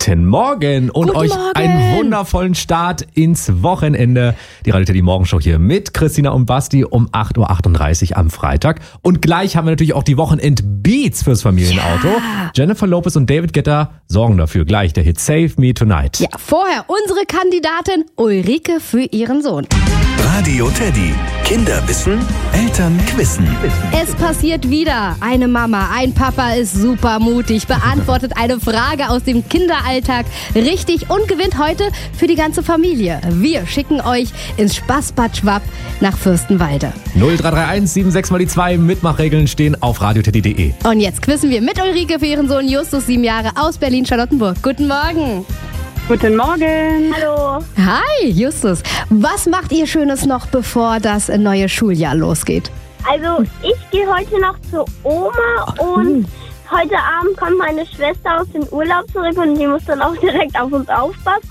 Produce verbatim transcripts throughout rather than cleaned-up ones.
Guten Morgen und Guten euch Morgen. einen wundervollen Start ins Wochenende. Die Radio Teddy Morgenshow hier mit Christina und Basti um acht Uhr achtunddreißig am Freitag. Und gleich haben wir natürlich auch die Wochenend-Beats fürs Familienauto. Ja. Jennifer Lopez und David Guetta sorgen dafür. Gleich der Hit Save Me Tonight. Ja, vorher unsere Kandidatin Ulrike für ihren Sohn. Radio Teddy. Kinder wissen, Eltern quissen. Es passiert wieder. Eine Mama, ein Papa ist super mutig, beantwortet eine Frage aus dem Kinderalltag richtig und gewinnt heute für die ganze Familie. Wir schicken euch ins Spaßbad Schwab nach Fürstenwalde. null drei drei eins sieben sechs mal die zwei. Mitmachregeln stehen auf radioteddy punkt de. Und jetzt quizzen wir mit Ulrike für ihren Sohn Justus, sieben Jahre, aus Berlin-Charlottenburg. Guten Morgen. Guten Morgen. Hallo. Hi, Justus. Was macht ihr Schönes noch, bevor das neue Schuljahr losgeht? Also ich gehe heute noch zur Oma und heute Abend kommt meine Schwester aus dem Urlaub zurück und die muss dann auch direkt auf uns aufpassen.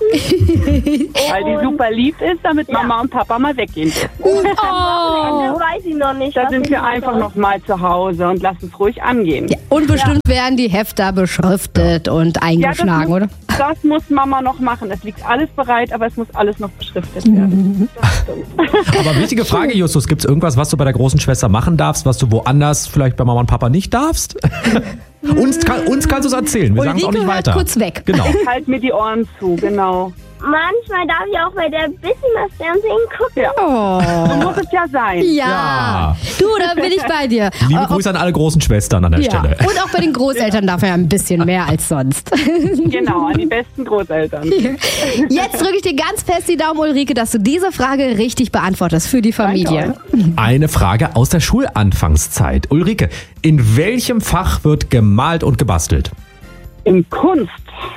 Weil die super lieb ist, damit Mama und Papa mal weggehen dürfen. Oh. Ende weiß ich noch nicht. Da was sind ich wir mache. einfach noch mal zu Hause und lassen es ruhig angehen. Ja, und bestimmt werden die Hefter beschriftet und eingeschlagen, das oder? muss, das muss Mama noch machen. Es liegt alles bereit, aber es muss alles noch beschriftet werden. Das stimmt. Aber wichtige Frage, Justus. Gibt es irgendwas, was du bei der großen Schwester machen darfst, was du woanders vielleicht bei Mama und Papa nicht darfst? uns, kann, uns kannst du es erzählen. Wir sagen es auch Ulrike nicht hört weiter. kurz weg. Genau. Ich halte mir die Ohren zu, genau. Manchmal darf ich auch bei der ein bisschen das Fernsehen gucken. Ja. Oh. So muss es ja sein. Ja. Ja. Du, da bin ich bei dir. Liebe Äh, Grüße an alle großen Schwestern an der ja. Stelle. Und auch bei den Großeltern darf er ein bisschen mehr als sonst. Genau, an die besten Großeltern. Jetzt drücke ich dir ganz fest die Daumen, Ulrike, dass du diese Frage richtig beantwortest für die Familie. Eine Frage aus der Schulanfangszeit. Ulrike, in welchem Fach wird gemalt und gebastelt? In Kunst.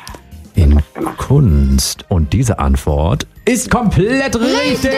In Kunst. Und diese Antwort ist komplett richtig.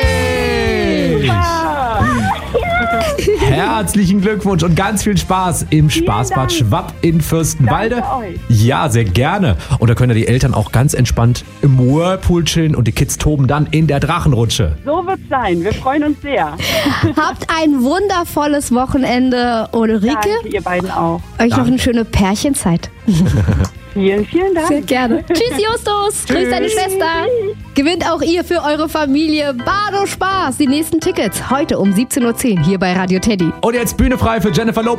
Herzlichen Glückwunsch und ganz viel Spaß im Spaßbad Dank. Schwab in Fürstenwalde. Danke euch. Ja, sehr gerne. Und da können ja die Eltern auch ganz entspannt im Whirlpool chillen und die Kids toben dann in der Drachenrutsche. So wird's sein. Wir freuen uns sehr. Habt ein wundervolles Wochenende, Ulrike. Danke, ihr beiden auch. Euch noch eine schöne Pärchenzeit. Vielen, vielen Dank. Sehr gerne. Tschüss, Justus. Grüß deine Schwester. Gewinnt auch ihr für eure Familie Bado Spaß. Die nächsten Tickets heute um siebzehn Uhr zehn hier bei Radio Teddy. Und jetzt Bühne frei für Jennifer Lopez.